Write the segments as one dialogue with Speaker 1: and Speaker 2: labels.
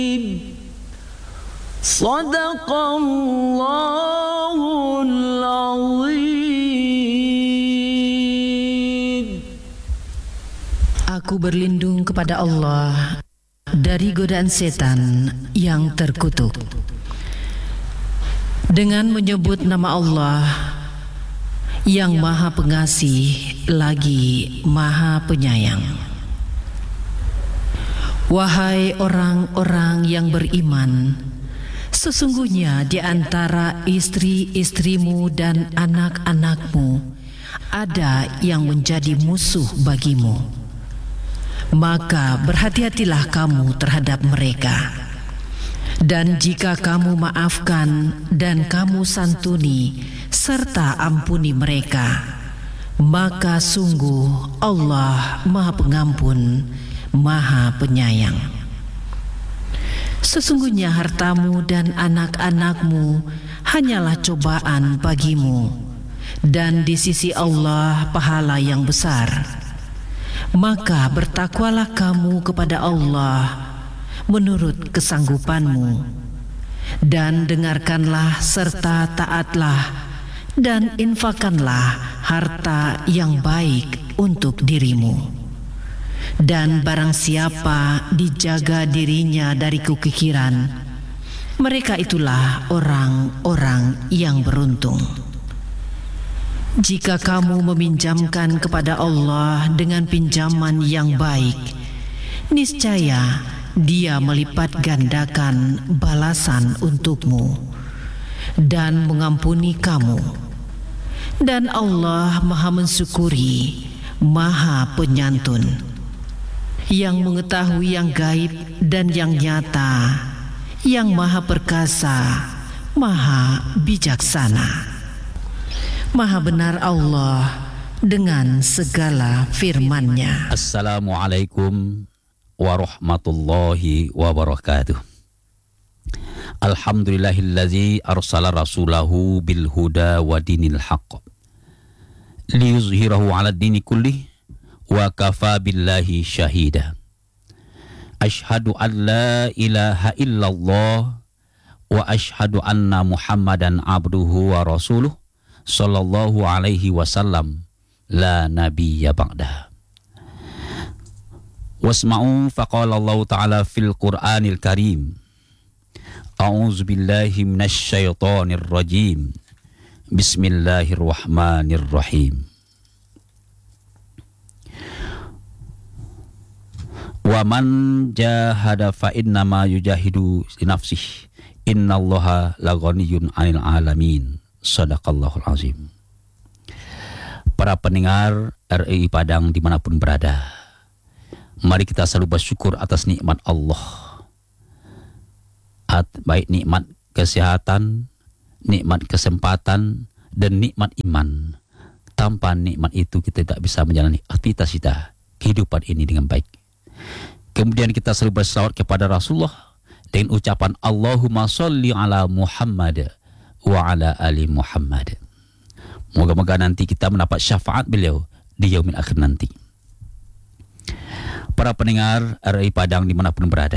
Speaker 1: Sadaqallahul Azim.
Speaker 2: Aku berlindung kepada Allah dari godaan setan yang terkutuk. Dengan menyebut nama Allah yang Maha Pengasih lagi Maha Penyayang. Wahai orang-orang yang beriman, sesungguhnya di antara istri-istrimu dan anak-anakmu ada yang menjadi musuh bagimu. Maka berhati-hatilah kamu terhadap mereka. Dan jika kamu maafkan dan kamu santuni serta ampuni mereka, maka sungguh Allah Maha Pengampun, Maha Penyayang. Sesungguhnya hartamu dan anak-anakmu hanyalah cobaan bagimu, dan di sisi Allah pahala yang besar. Maka bertakwalah kamu kepada Allah menurut kesanggupanmu, dan dengarkanlah serta taatlah dan infakkanlah harta yang baik untuk dirimu. Dan barang siapa dijaga dirinya dari kekikiran, mereka itulah orang-orang yang beruntung. Jika kamu meminjamkan kepada Allah dengan pinjaman yang baik, niscaya Dia melipat gandakan balasan untukmu dan mengampuni kamu. Dan Allah Maha Mensyukuri, Maha Penyantun, yang mengetahui yang gaib dan yang nyata, yang Maha Perkasa, Maha Bijaksana. Maha benar Allah dengan segala firman-Nya.
Speaker 3: Assalamualaikum warahmatullahi wabarakatuh. Alhamdulillahillazi arsala rasulahu bil huda wa dinil haqq liyuzhirahu ala dini kullih wa kafa billahi syahida. Ashhadu an la ilaha illallah wa ashhadu anna Muhammadan abduhu wa rasuluh sallallahu alaihi wasallam la nabiyya ba'dah. Wasma'u faqala Allah ta'ala fil Qur'anil Karim. A'udzu billahi minasy syaithanir rajim. Bismillahirrahmanirrahim. Wa man jahada fa innama yujahidu li nafsihi. Innallaha laghaniyyun 'anil 'alamin. Shadaqallahul azim. Para pendengar RRI Padang dimanapun berada, mari kita selalu bersyukur atas nikmat Allah. Baik nikmat kesehatan, nikmat kesempatan, dan nikmat iman. Tanpa nikmat itu kita tidak bisa menjalani aktivitas kita, kehidupan ini dengan baik. Kemudian kita selalu berselawat kepada Rasulullah dengan ucapan Allahumma sholli ala Muhammad wa ala ali Muhammad. Moga-moga nanti kita mendapat syafaat beliau di yaumil akhir nanti. Para pendengar RRI Padang dimanapun berada,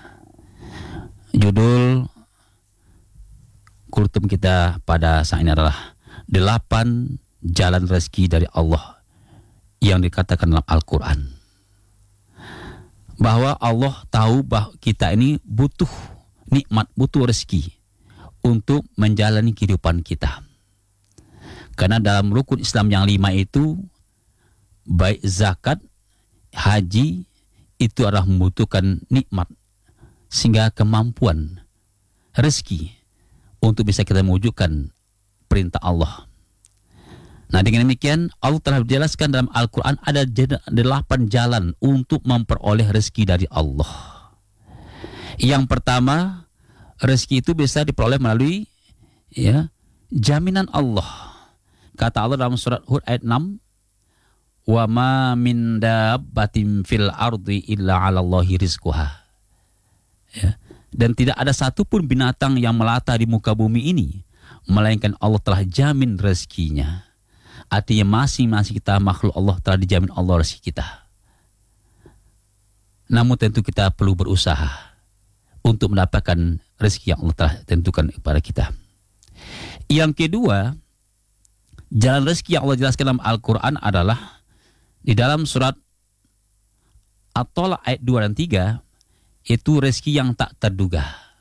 Speaker 3: judul kultum kita pada saat ini adalah 8 jalan rezeki dari Allah yang dikatakan dalam Al-Quran. Bahwa Allah tahu bahwa kita ini butuh nikmat, butuh rezeki untuk menjalani kehidupan kita. Karena dalam rukun Islam yang 5 itu, baik zakat, haji, itu adalah membutuhkan nikmat, sehingga kemampuan rezeki untuk bisa kita mewujudkan perintah Allah. Nah, dengan demikian Allah telah menjelaskan dalam Al-Quran ada 8 jalan untuk memperoleh rezeki dari Allah. Yang pertama, rezeki itu bisa diperoleh melalui jaminan Allah. Kata Allah dalam surat Hud ayat 6, wa ma min dabbatin fil ardi illa 'alallahi rizquha. Dan tidak ada satupun binatang yang melata di muka bumi ini melainkan Allah telah jamin rezekinya. Artinya masing-masing kita makhluk Allah telah dijamin Allah rezeki kita. Namun tentu kita perlu berusaha untuk mendapatkan rezeki yang Allah telah tentukan kepada kita. Yang kedua, jalan rezeki yang Allah jelaskan dalam Al-Quran adalah di dalam surat At-Tolak ayat 2 dan 3, itu rezeki yang tak terduga.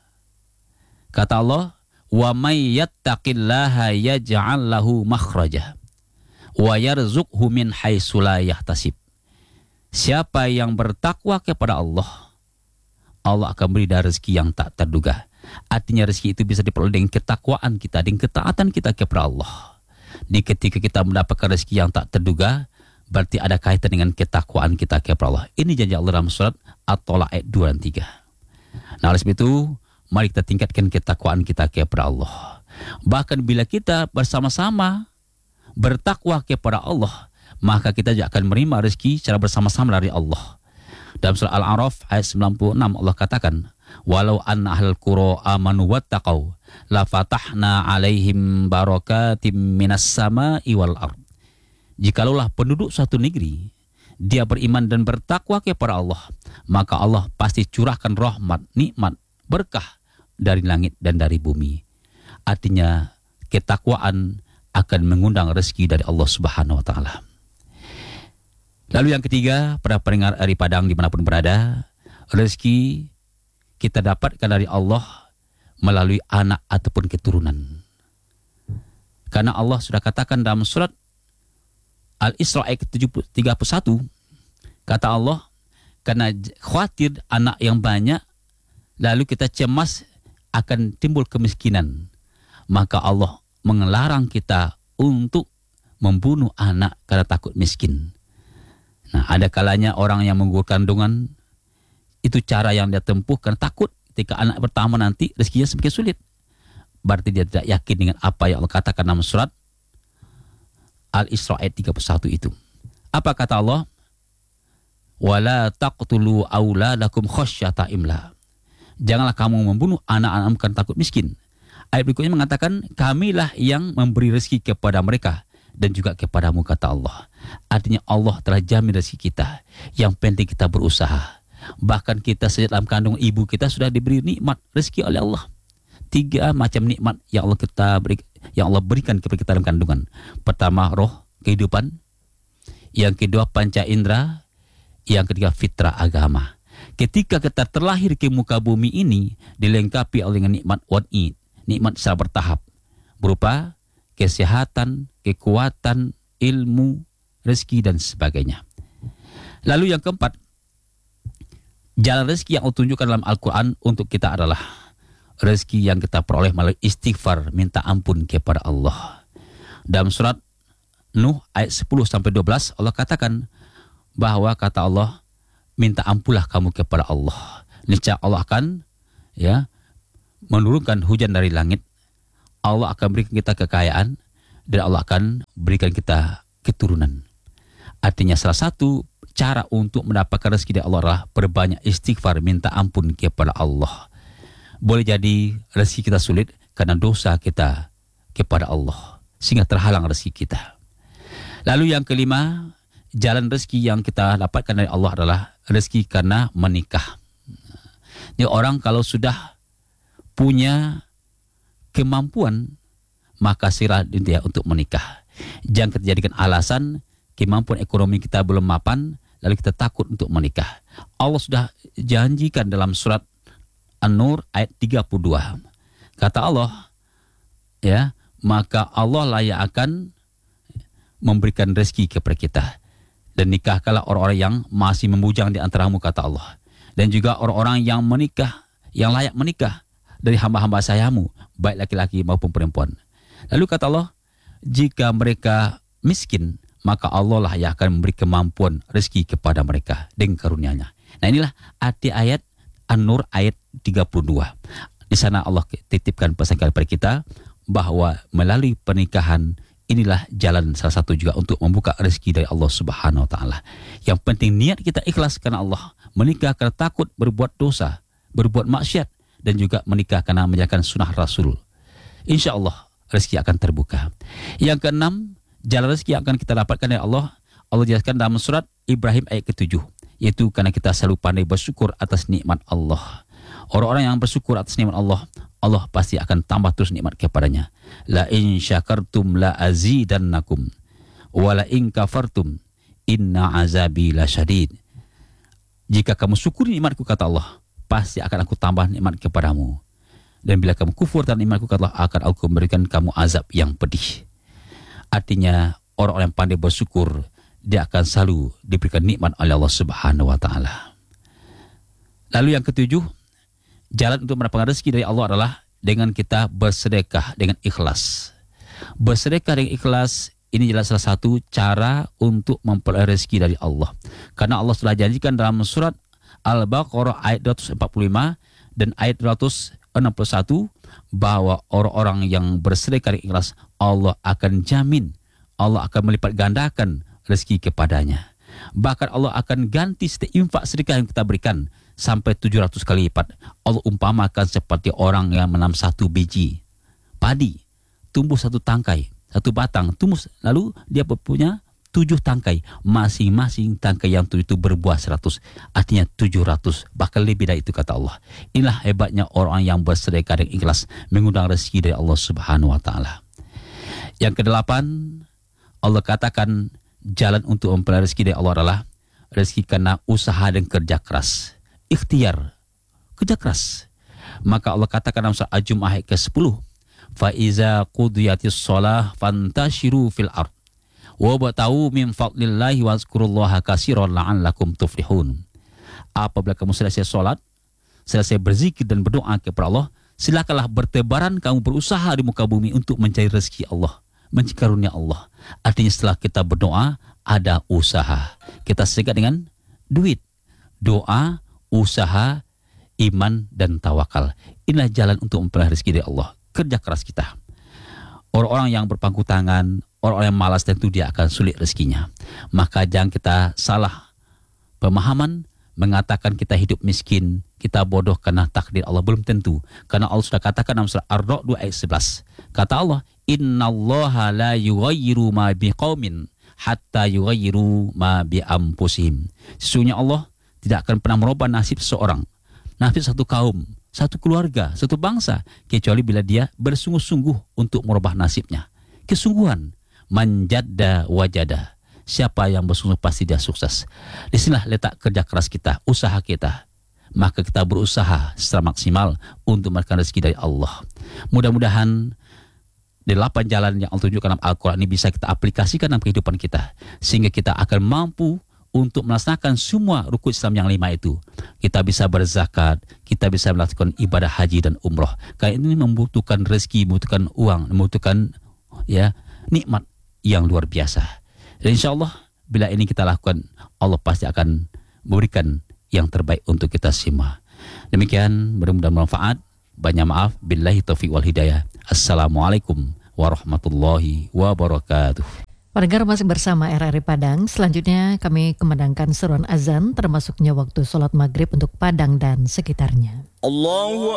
Speaker 3: Kata Allah, wa may yattaqillaha yaj'al lahu makhraja wa yarzuqhu min haitsu la yahtasib. Siapa yang bertakwa kepada Allah, Allah akan beri dari rezeki yang tak terduga. Artinya rezeki itu bisa diperoleh dengan ketakwaan kita, dengan ketaatan kita kepada Allah. Di ketika kita mendapatkan rezeki yang tak terduga, berarti ada kaitan dengan ketakwaan kita kepada Allah. Ini janji Allah dalam surat At-Tolak ayat 2 dan 3. Nah, oleh sebab itu, mari kita tingkatkan ketakwaan kita kepada Allah. Bahkan bila kita bersama-sama bertakwa kepada Allah, maka kita juga akan menerima rezeki secara bersama-sama dari Allah. Dalam surah Al-A'raf ayat 96 Allah katakan, walau anna ahlal qura amanu wattaqau la fatahna alaihim barakatim minas sama'i wal ard. Jikalau penduduk suatu negeri dia beriman dan bertakwa kepada Allah, maka Allah pasti curahkan rahmat, nikmat, berkah dari langit dan dari bumi. Artinya ketakwaan akan mengundang rezeki dari Allah Subhanahu wa taala. Lalu yang ketiga, para pendengar Ari Padang dimanapun berada, rezeki kita dapatkan dari Allah melalui anak ataupun keturunan. Karena Allah sudah katakan dalam surat Al-Isra ayat 31, kata Allah, karena khawatir anak yang banyak, lalu kita cemas akan timbul kemiskinan, maka Allah mengelarang kita untuk membunuh anak karena takut miskin. Nah, ada kalanya orang yang menggugurkan kandungan, itu cara yang dia tempuh karena takut ketika anak pertama nanti rezekinya semakin sulit. Berarti dia tidak yakin dengan apa yang Allah katakan dalam surat Al-Isra ayat 31 itu. Apa kata Allah? Wala taqtulu auladakum khasyata imla. Janganlah kamu membunuh anak-anak karena takut miskin. Ayat berikutnya mengatakan, kamilah yang memberi rezeki kepada mereka dan juga kepadamu, kata Allah. Artinya Allah telah jamin rezeki kita. Yang penting kita berusaha. Bahkan kita sejak dalam kandungan ibu kita sudah diberi nikmat rezeki oleh Allah. 3 macam nikmat yang Allah berikan kepada kita dalam kandungan. Pertama, roh, kehidupan. Yang kedua, panca indera. Yang ketiga, fitrah agama. Ketika kita terlahir ke muka bumi ini, dilengkapi oleh nikmat wa'id, nikmat secara bertahap, berupa kesehatan, kekuatan, ilmu, rezeki, dan sebagainya. Lalu yang keempat, jalan rezeki yang Allah tunjukkan dalam Al-Quran untuk kita adalah rezeki yang kita peroleh melalui istighfar, minta ampun kepada Allah. Dalam surat Nuh ayat 10-12 Allah katakan bahwa kata Allah, minta ampunlah kamu kepada Allah. Niscaya Allah akan menurunkan hujan dari langit. Allah akan berikan kita kekayaan dan Allah akan berikan kita keturunan. Artinya salah satu cara untuk mendapatkan rezeki dari Allah adalah berbanyak istighfar, minta ampun kepada Allah. Boleh jadi rezeki kita sulit karena dosa kita kepada Allah, sehingga terhalang rezeki kita. Lalu yang kelima, jalan rezeki yang kita dapatkan dari Allah adalah rezeki karena menikah. Ini orang kalau sudah punya kemampuan, maka sirah dia untuk menikah. Jangan kita jadikan alasan kemampuan ekonomi kita belum mapan, lalu kita takut untuk menikah. Allah sudah janjikan dalam surat An-Nur ayat 32. Kata Allah, maka Allah lah yang akan memberikan rezeki kepada kita. Dan nikahkanlah orang-orang yang masih membujang di antaramu, kata Allah. Dan juga orang-orang yang menikah, yang layak menikah dari hamba-hamba sayamu, baik laki-laki maupun perempuan. Lalu kata Allah, jika mereka miskin, maka Allah lah yang akan memberi kemampuan rezeki kepada mereka dengan karunia-Nya. Nah, inilah arti ayat An-Nur ayat 32. Di sana Allah titipkan pesan kepada kita bahwa melalui pernikahan inilah jalan salah satu juga untuk membuka rezeki dari Allah Subhanahu wa taala. Yang penting niat kita ikhlas karena Allah, menikah karena takut berbuat dosa, berbuat maksiat, dan juga menikah karena menjalankan sunnah Rasul. Insya Allah rezeki akan terbuka. Yang keenam, jalan rezeki yang akan kita dapatkan dari Allah, Allah jelaskan dalam surat Ibrahim ayat ke-7, yaitu karena kita selalu pandai bersyukur atas nikmat Allah. Orang-orang yang bersyukur atas nikmat Allah, Allah pasti akan tambah terus nikmat kepadanya. La in syakartum la azidannakum wa la in kafartum inna azabi lasyadid. Jika kamu syukuri nikmatku, kata Allah, pasti akan aku tambah nikmat kepadamu. Dan bila kamu kufur dan nikmatku, kata Allah, akan aku memberikan kamu azab yang pedih. Artinya orang-orang yang pandai bersyukur, dia akan selalu diberikan nikmat oleh Allah Subhanahu wa taala. Lalu yang ketujuh, jalan untuk mendapatkan rezeki dari Allah adalah dengan kita bersedekah dengan ikhlas. Bersedekah dengan ikhlas ini adalah salah satu cara untuk memperoleh rezeki dari Allah. Karena Allah sudah janjikan dalam surat Al-Baqarah ayat 245 dan ayat 261 bahwa orang-orang yang bersedekah dengan ikhlas, Allah akan jamin, Allah akan melipat gandakan rezeki kepadanya. Bahkan Allah akan ganti setiap infak sedekah yang kita berikan sampai 700 kali lipat. Allah umpamakan seperti orang yang menanam satu biji padi, tumbuh satu tangkai, satu batang, tumbuh, lalu dia punya 7 tangkai. Masing-masing tangkai yang 7 itu berbuah 100. Artinya 700, bahkan lebih dari itu, kata Allah. Inilah hebatnya orang yang bersedekah dengan ikhlas, mengundang rezeki dari Allah Subhanahu wa taala. Yang kedelapan, Allah katakan jalan untuk memperoleh rezeki dari Allah adalah rezeki karena usaha dan kerja keras. Ikhtiar, kerja keras. Maka Allah katakan dalam surah Al-Jumu'ah ayat ke-10, fa iza qudiyatis shalah fantashiru fil ard wabtaghu min fadlillahi wazkurullaha katsiran la'allakum tuflihun. Apabila kamu selesai salat, selesai berzikir dan berdoa kepada Allah, silakanlah bertebaran kamu berusaha di muka bumi untuk mencari rezeki Allah, mencari karunia Allah. Artinya setelah kita berdoa, ada usaha. Kita segat dengan duit, doa, usaha, iman, dan tawakal. Inilah jalan untuk memperoleh rezeki dari Allah. Kerja keras kita. Orang-orang yang berpangku tangan, orang-orang yang malas, tentu dia akan sulit rezekinya. Maka jangan kita salah pemahaman mengatakan kita hidup miskin, kita bodoh karena takdir Allah. Belum tentu. Karena Allah sudah katakan dalam surah Ar-Ra'd 2 ayat 11. Kata Allah, innallaha la yughayyiru ma biqaumin hatta yughayyiru ma bi anfusihim. Sesungguhnya Allah tidak akan pernah merubah nasib seseorang, nasib satu kaum, satu keluarga, satu bangsa, kecuali bila dia bersungguh-sungguh untuk merubah nasibnya. Kesungguhan, manjadda wajada. Siapa yang bersungguh pasti dia sukses. Disinilah letak kerja keras kita, usaha kita. Maka kita berusaha secara maksimal untuk mendapatkan rezeki dari Allah. Mudah-mudahan 8 jalan yang Allah tunjukkan dalam Al-Quran ini bisa kita aplikasikan dalam kehidupan kita, sehingga kita akan mampu untuk melaksanakan semua rukun Islam yang 5 itu. Kita bisa berzakat, kita bisa melakukan ibadah haji dan umroh. Karena ini membutuhkan rezeki, membutuhkan uang, membutuhkan nikmat yang luar biasa. Dan insya Allah bila ini kita lakukan, Allah pasti akan memberikan yang terbaik untuk kita semua. Demikian, mudah-mudahan bermanfaat. Banyak maaf. Billahi taufiq wal hidayah. Assalamualaikum warahmatullahi wabarakatuh.
Speaker 1: Pendengar masih bersama RRI Padang. Selanjutnya kami kumandangkan seruan azan termasuknya waktu sholat maghrib untuk Padang dan sekitarnya.
Speaker 4: Allahu